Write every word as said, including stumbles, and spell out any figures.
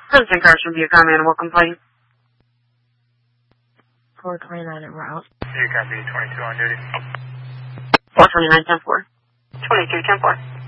Crimson Cars from Bucon Animal Complaint. four twenty-nine en route. Bucon B twenty-two on duty. four twenty-nine, ten four. twenty-two, ten four.